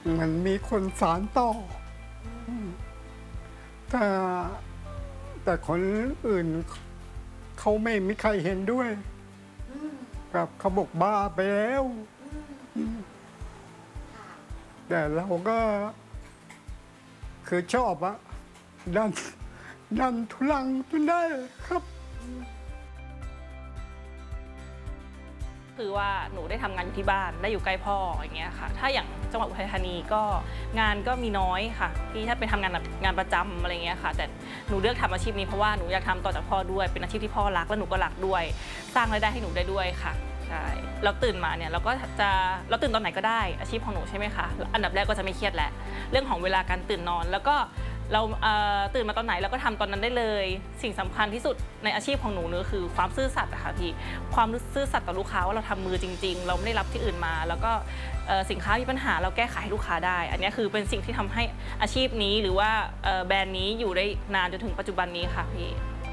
มันมีคนสานต่อแต่แต่คนอื่นเขาไม่มีใครเห็นด้วยครับเขาบอกบ้าไปแล้วแต่เราก็คือชอบอะดันทุลังจนได้ครับคือว่าหนูได้ทำงานอยู่ที่บ้านได้อยู่ใกล้พ่ออย่างเงี้ยค่ะถ้าอย่างจังหวัดอุทัยธานีก็งานก็มีน้อยค่ะที่ถ้าไปทำงานแบบงานประจำอะไรเงี้ยค่ะแต่หนูเลือกทำอาชีพนี้เพราะว่าหนูอยากทำต่อจากพ่อด้วยเป็นอาชีพที่พ่อรักและหนูก็รักด้วยสร้างรายได้ให้หนูได้ด้วยค่ะใช่เราตื่นมาเนี่ยเราตื่นตอนไหนก็ได้อาชีพของหนูใช่ไหมคะอันดับแรกก็จะไม่เครียดแหละเรื่องของเวลาการตื่นนอนแล้วก็เราตื่นมาตอนไหนเราก็ทำตอนนั้นได้เลยสิ่งสำคัญที่สุดในอาชีพของหนูเนี่ยคือความซื่อสัตย์อะค่ะพี่ความซื่อสัตย์ต่อลูกค้าว่าเราทำมือจริงๆเราไม่ได้รับที่อื่นมาแล้วก็สินค้ามีปัญหาเราแก้ไขให้ลูกค้าได้อันนี้คือเป็นสิ่งที่ทำให้อาชีพนี้หรือว่าแบรนด์นี้อยู่ได้นานจนถึงปัจจุบันนี้ค่ะพี่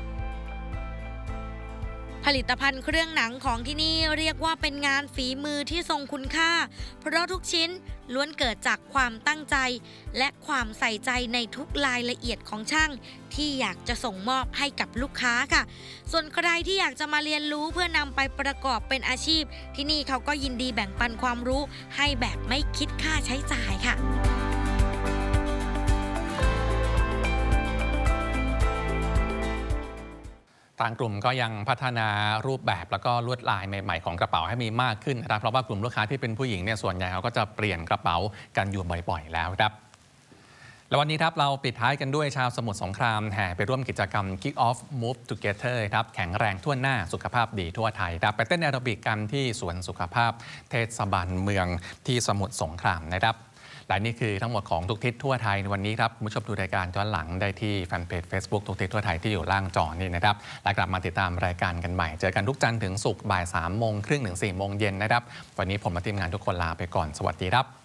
ผลิตภัณฑ์เครื่องหนังของที่นี่เรียกว่าเป็นงานฝีมือที่ทรงคุณค่าเพราะทุกชิ้นล้วนเกิดจากความตั้งใจและความใส่ใจในทุกรายละเอียดของช่างที่อยากจะส่งมอบให้กับลูกค้าค่ะส่วนใครที่อยากจะมาเรียนรู้เพื่อนำไปประกอบเป็นอาชีพที่นี่เขาก็ยินดีแบ่งปันความรู้ให้แบบไม่คิดค่าใช้จ่ายค่ะทางกลุ่มก็ยังพัฒนารูปแบบแล้วก็ลวดลายใหม่ๆของกระเป๋าให้มีมากขึ้นนะครับเพราะว่ากลุ่มลูกค้าที่เป็นผู้หญิงเนี่ยส่วนใหญ่เขาก็จะเปลี่ยนกระเป๋ากันอยู่บ่อยๆแล้วครับแล้ววันนี้ครับเราปิดท้ายกันด้วยชาวสมุทรสงครามแห่ไปร่วมกิจกรรม Kick Off Move Together ครับแข็งแรงทั่วหน้าสุขภาพดีทั่วไทยครับไปเต้นแอโรบิกกันที่สวนสุขภาพเทศบาลเมืองที่สมุทรสงครามนะครับและนี่คือทั้งหมดของทุกทิศทั่วไทยในวันนี้ครับคุณผู้ชมดูรายการย้อนหลังได้ที่แฟนเพจ Facebook ทุกทิศทั่วไทยที่อยู่ล่างจอนี่นะครับและกลับมาติดตามรายการกันใหม่เจอกันทุกจันทร์ถึงศุกร์บ่าย 3:30 ถึง 4:00 นนะครับวันนี้ผมและทีมงานทุกคนลาไปก่อนสวัสดีครับ